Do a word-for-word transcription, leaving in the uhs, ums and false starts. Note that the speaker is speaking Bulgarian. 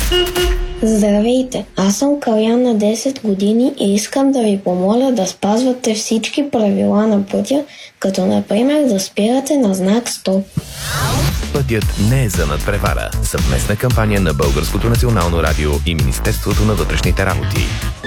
Здравейте, аз съм Калян на десет години и искам да ви помоля да спазвате всички правила на пътя, като например да спирате на знак стоп. Пътят не е за надпревара. Съвместна кампания на Българското национално радио и Министерството на вътрешните работи.